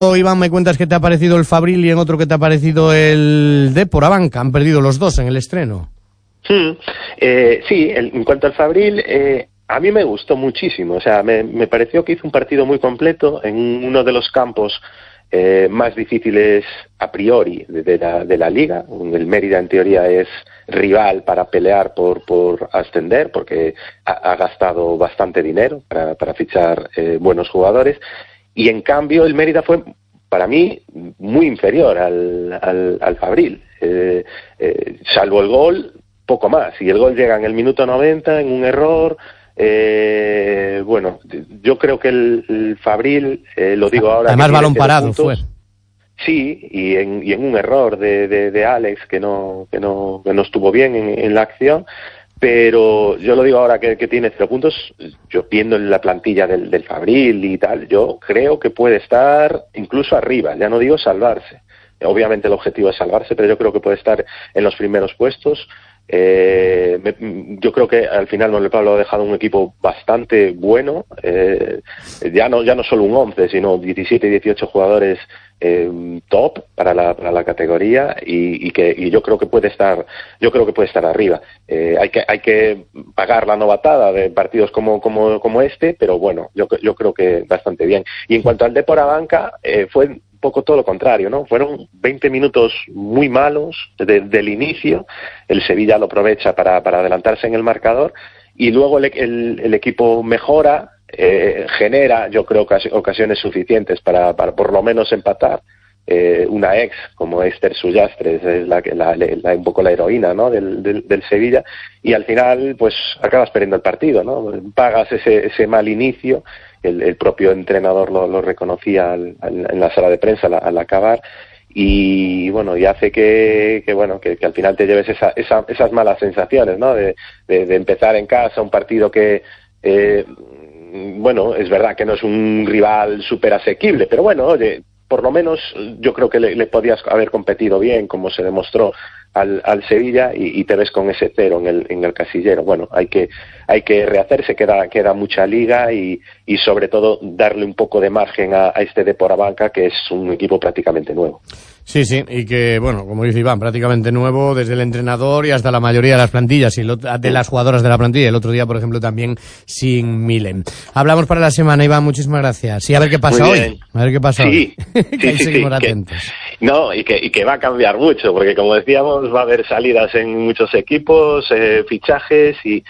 Iván, me cuentas que te ha parecido el Fabril y en otro que te ha parecido el Depor Abanca. Han perdido los dos en el estreno. Sí, en cuanto al Fabril, a mí me gustó muchísimo. O sea, me pareció que hizo un partido muy completo en uno de los campos más difíciles a priori de la liga. El Mérida, en teoría, es rival para pelear por ascender, porque ha gastado bastante dinero para fichar buenos jugadores. Y en cambio el Mérida fue, para mí, muy inferior al Fabril. Salvo el gol, poco más. Y el gol llega en el minuto 90, en un error. Bueno, yo creo que el Fabril, lo digo ahora... Además, balón parado fue. Sí, y en un error de Alex, que no estuvo bien en la acción. Pero yo lo digo ahora que tiene 0 puntos, yo viendo en la plantilla del Fabril y tal, yo creo que puede estar incluso arriba, ya no digo salvarse. Obviamente el objetivo es salvarse, pero yo creo que puede estar en los primeros puestos. Yo creo que al final Manuel Pablo ha dejado un equipo bastante bueno, ya no solo un 11, sino 17 y 18 jugadores top para la categoría y yo creo que puede estar arriba. Hay que pagar la novatada de partidos como este, pero bueno, yo creo que bastante bien. Y en cuanto al Depor Abanca, fue un poco todo lo contrario, ¿no? Fueron 20 minutos muy malos del inicio. El Sevilla lo aprovecha para adelantarse en el marcador y luego el equipo mejora. Genera, yo creo, ocasiones suficientes para por lo menos empatar. Una ex como Esther Sullastres es un poco la heroína, ¿no? del Sevilla, y al final pues acabas perdiendo el partido, ¿no? Pagas ese mal inicio. El propio entrenador lo reconocía en la sala de prensa al acabar. Y bueno, y hace que al final te lleves esas malas sensaciones, ¿no? De empezar en casa un partido que bueno, es verdad que no es un rival súper asequible, pero bueno, oye, por lo menos yo creo que le podías haber competido bien, como se demostró al Sevilla, y te ves con ese 0 en el casillero. Bueno, hay que rehacerse, queda mucha liga y sobre todo darle un poco de margen a este Depor Abanca, que es un equipo prácticamente nuevo. Sí, y que, bueno, como dice Iván, prácticamente nuevo, desde el entrenador y hasta la mayoría de las plantillas, y de las jugadoras de la plantilla. El otro día, por ejemplo, también sin Milen. Hablamos para la semana, Iván, muchísimas gracias. Sí, a ver qué pasa hoy. A ver qué pasa hoy. Sí, seguimos atentos. Y que va a cambiar mucho, porque como decíamos, va a haber salidas en muchos equipos, fichajes y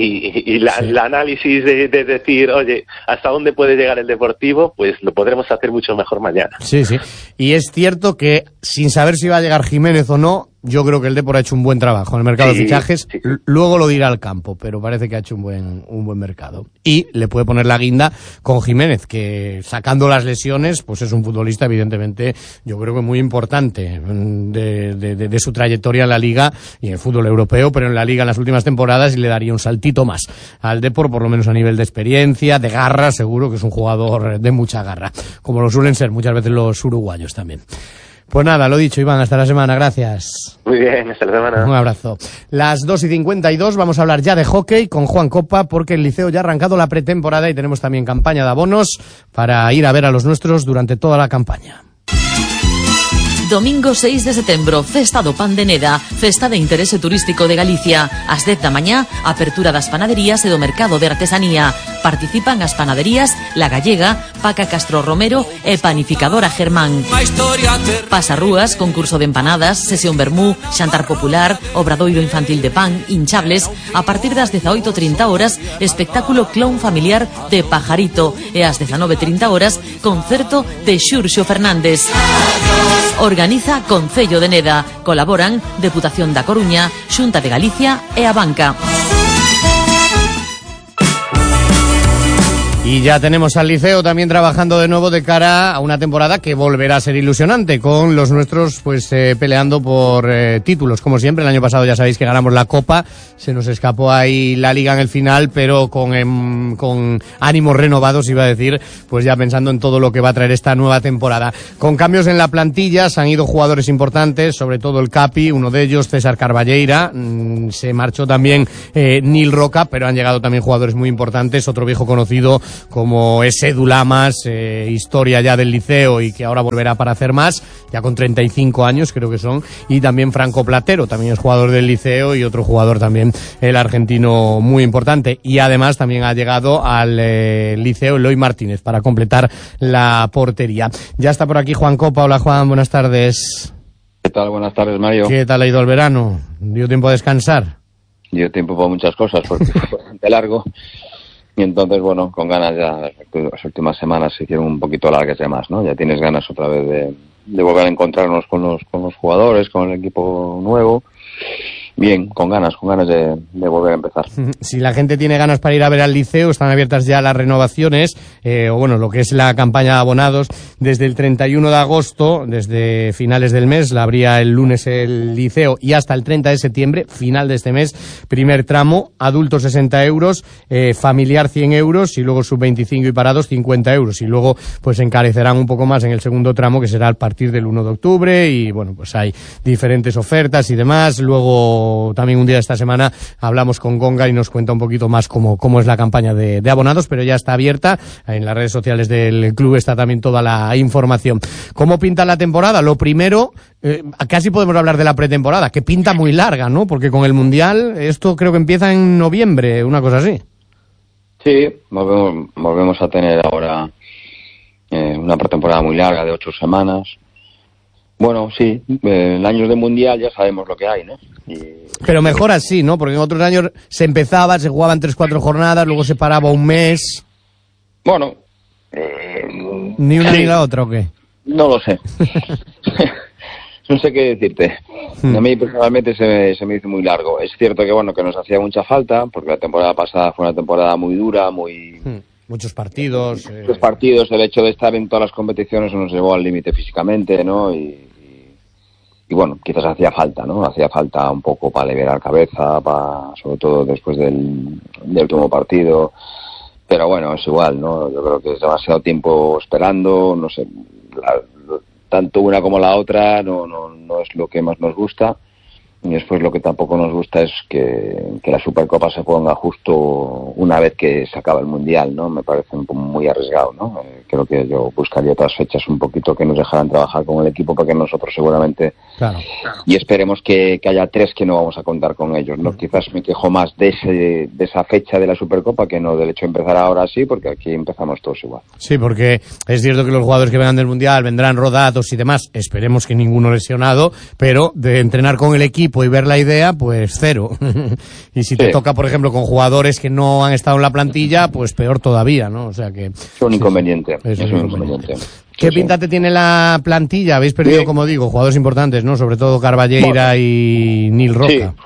el análisis de decir, oye, ¿hasta dónde puede llegar el Deportivo? Pues lo podremos hacer mucho mejor mañana. Sí. Y es cierto que, sin saber si va a llegar Jiménez o no, yo creo que el Depor ha hecho un buen trabajo en el mercado de fichajes. Sí. Luego lo dirá al campo, pero parece que ha hecho un buen mercado. Y le puede poner la guinda con Jiménez, que sacando las lesiones, pues es un futbolista, evidentemente, yo creo que muy importante de su trayectoria en la Liga y en el fútbol europeo, pero en la Liga en las últimas temporadas, y le daría un saltito más al Depor, por lo menos a nivel de experiencia, de garra. Seguro que es un jugador de mucha garra, como lo suelen ser muchas veces los uruguayos también. Pues nada, lo dicho, Iván, hasta la semana, gracias. Muy bien, hasta la semana. Un abrazo. Las 2:52, vamos a hablar ya de hockey con Juan Copa, porque el Liceo ya ha arrancado la pretemporada y tenemos también campaña de abonos para ir a ver a los nuestros durante toda la campaña. Domingo 6 de setembro, Festa do Pan de Neda, Festa de Interese Turístico de Galicia. Ás 10 da mañá, apertura das panaderías e do mercado de artesanía. Participan as panaderías La Gallega, Paca Castro Romero e Panificadora Germán. Pasarrúas, concurso de empanadas, sesión vermú, xantar popular, obradoiro infantil de pan, hinchables. A partir das 18:30 horas, espectáculo clown familiar de Pajarito. E ás 19:30 horas, concerto de Xurxo Fernández. Organiza Concello de Neda. Colaboran Deputación da Coruña, Xunta de Galicia e a Banca. Y ya tenemos al Liceo también trabajando de nuevo de cara a una temporada que volverá a ser ilusionante, con los nuestros pues peleando por títulos, como siempre. El año pasado ya sabéis que ganamos la Copa, se nos escapó ahí la Liga en el final, pero con ánimos renovados, iba a decir, pues ya pensando en todo lo que va a traer esta nueva temporada. Con cambios en la plantilla, se han ido jugadores importantes, sobre todo el Capi, uno de ellos, César Carballeira, se marchó también Nil Roca, pero han llegado también jugadores muy importantes, otro viejo conocido como es Edu Lamas, historia ya del Liceo y que ahora volverá para hacer más, ya con 35 años creo que son, y también Franco Platero, también es jugador del Liceo y otro jugador también, el argentino, muy importante. Y además también ha llegado al Liceo Eloy Martínez para completar la portería. Ya está por aquí Juan Copa. Hola Juan, buenas tardes. ¿Qué tal? Buenas tardes, Mario. ¿Qué tal ha ido el verano? ¿Dio tiempo a descansar? Dio tiempo para muchas cosas porque fue bastante largo y entonces, bueno, con ganas ya, las últimas semanas se hicieron un poquito largas ya más, ¿no? Ya tienes ganas otra vez de volver a encontrarnos con los jugadores, con el equipo nuevo. Bien, con ganas de volver a empezar. Si la gente tiene ganas para ir a ver al Liceo, están abiertas ya las renovaciones, o bueno, lo que es la campaña de abonados, desde el 31 de agosto, desde finales del mes, la abría el lunes el Liceo, y hasta el 30 de septiembre, final de este mes, primer tramo, adultos 60 euros, familiar 100 euros, y luego sub-25 y parados 50 euros, y luego pues encarecerán un poco más en el segundo tramo, que será a partir del 1 de octubre, y bueno, pues hay diferentes ofertas y demás. Luego también un día de esta semana hablamos con Gonga y nos cuenta un poquito más cómo es la campaña de abonados, pero ya está abierta. En las redes sociales del club está también toda la información. ¿Cómo pinta la temporada? Lo primero, casi podemos hablar de la pretemporada, que pinta muy larga, ¿no? Porque con el Mundial, esto creo que empieza en noviembre, una cosa así. Sí, volvemos a tener ahora una pretemporada muy larga de 8 semanas. Bueno, sí, en años de Mundial ya sabemos lo que hay, ¿no? Pero mejor así, ¿no? Porque en otros años se empezaba, se jugaban 3-4 jornadas, luego se paraba un mes. Bueno. ¿Ni una ni la otra o qué? No lo sé. No sé qué decirte. A mí personalmente se me hizo muy largo. Es cierto que bueno, que nos hacía mucha falta, porque la temporada pasada fue una temporada muy dura, muy... Muchos partidos. Muchos partidos, el hecho de estar en todas las competiciones nos llevó al límite físicamente, ¿no? Y bueno, quizás hacía falta, ¿no? Hacía falta un poco para liberar cabeza, sobre todo después del último partido. Pero bueno, es igual, ¿no? Yo creo que es demasiado tiempo esperando, no sé, tanto una como la otra no es lo que más nos gusta. Y después lo que tampoco nos gusta es que la Supercopa se ponga justo una vez que se acaba el Mundial, ¿no? Me parece muy arriesgado, ¿no? Creo que yo buscaría otras fechas un poquito que nos dejaran trabajar con el equipo, porque nosotros seguramente... Claro. Y esperemos que haya 3 que no vamos a contar con ellos, ¿no? Quizás me quejo más de esa fecha de la Supercopa que no del hecho de empezar ahora sí, porque aquí empezamos todos igual. Sí, porque es cierto que los jugadores que vengan del Mundial vendrán rodados y demás, esperemos que ninguno lesionado, pero de entrenar con el equipo y ver la idea, pues cero. Y si te toca, por ejemplo, con jugadores que no han estado en la plantilla, pues peor todavía, ¿no? O sea que... Es un inconveniente. Es un inconveniente. ¿Qué pinta te tiene la plantilla? Habéis perdido, como digo, jugadores importantes, ¿no? Sobre todo Carballeira y Nil Roca. Sí.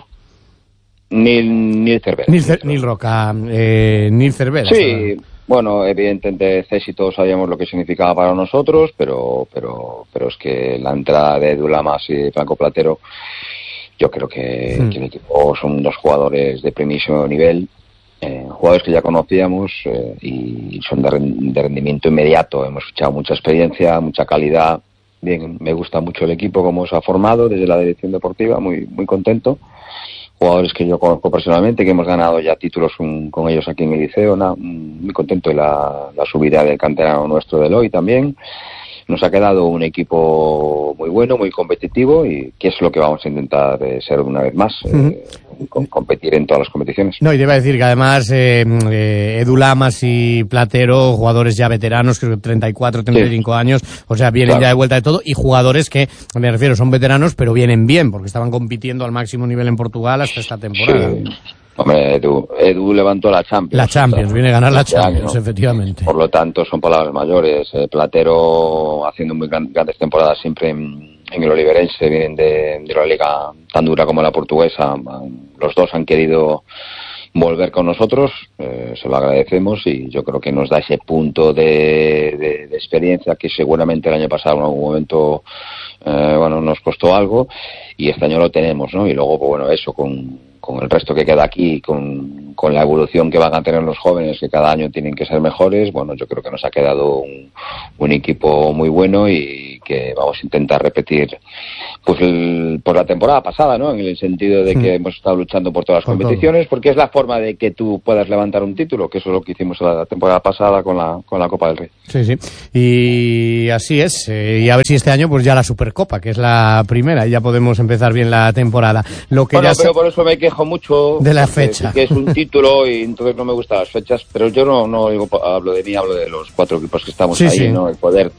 Nil Cervera. Nil Roca. Nil Cervera. Sí. Bueno, evidentemente Cesi todos sabíamos lo que significaba para nosotros, pero es que la entrada de Edu Lamas y Franco Platero, yo creo que el equipo son 2 jugadores de primísimo nivel, jugadores que ya conocíamos y son de rendimiento inmediato. Hemos fichado mucha experiencia, mucha calidad. Bien, me gusta mucho el equipo, cómo se ha formado desde la dirección deportiva, muy contento. Jugadores que yo conozco personalmente, que hemos ganado ya títulos con ellos aquí en el Liceo, muy contento de la subida del canterano nuestro de Eloy también. Nos ha quedado un equipo muy bueno, muy competitivo, y que es lo que vamos a intentar ser una vez más, competir en todas las competiciones. No, y te iba a decir que además Edu Lamas y Platero, jugadores ya veteranos, creo que 34, 35 años, o sea, vienen ya de vuelta de todo, y jugadores que, me refiero, son veteranos, pero vienen bien, porque estaban compitiendo al máximo nivel en Portugal hasta esta temporada. Sí. Hombre, Edu levantó la Champions. La Champions, viene a ganar la Champions, ¿no? Efectivamente. Por lo tanto, son palabras mayores. Platero haciendo muy grandes temporadas siempre en el Oliverense, vienen de la liga tan dura como la portuguesa. Los dos han querido volver con nosotros, se lo agradecemos, y yo creo que nos da ese punto de experiencia que seguramente el año pasado en algún momento nos costó algo, y este año lo tenemos, ¿no? Y luego, pues bueno, eso con el resto que queda aquí, con la evolución que van a tener los jóvenes, que cada año tienen que ser mejores, bueno, yo creo que nos ha quedado un equipo muy bueno y que vamos a intentar repetir pues por la temporada pasada, ¿no? En el sentido de que hemos estado luchando por todas las competiciones, porque es la forma de que tú puedas levantar un título, que eso es lo que hicimos la temporada pasada con la Copa del Rey. Sí. Y así es. Y a ver si este año pues ya la Supercopa, que es la primera, y ya podemos empezar bien la temporada. Pero por eso me quejo mucho de la fecha. Que es un título y entonces no me gustan las fechas, pero yo no hablo de mí, hablo de los 4 equipos que estamos ahí, ¿no? El poder...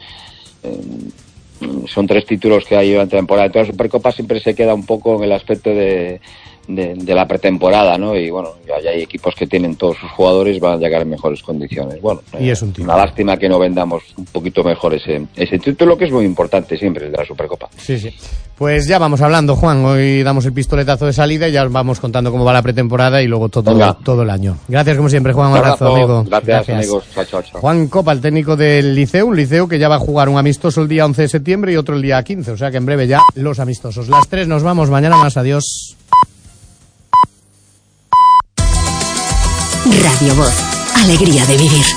son 3 títulos que hay durante la temporada. Entonces la Supercopa siempre se queda un poco en el aspecto de la pretemporada, ¿no? Y bueno, ya hay equipos que tienen todos sus jugadores, van a llegar en mejores condiciones. Bueno, y es una lástima que no vendamos un poquito mejor ese título, que es muy importante siempre, el de la Supercopa. Sí. Pues ya vamos hablando, Juan. Hoy damos el pistoletazo de salida y ya os vamos contando cómo va la pretemporada y luego todo el año. Gracias como siempre, Juan. Un abrazo, amigo. Gracias, amigos. Chao. Juan Copa, el técnico del Liceo, un Liceo que ya va a jugar un amistoso el día 11 de septiembre y otro el día 15, o sea que en breve ya los amistosos. Las 3 nos vamos, mañana más, adiós. Radio Voz, alegría de vivir.